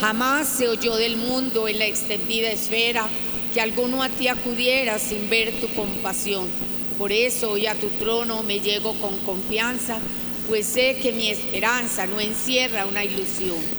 Jamás se oyó del mundo en la extendida esfera que alguno a ti acudiera sin ver tu compasión. Por eso hoy a tu trono me llego con confianza, pues sé que mi esperanza no encierra una ilusión.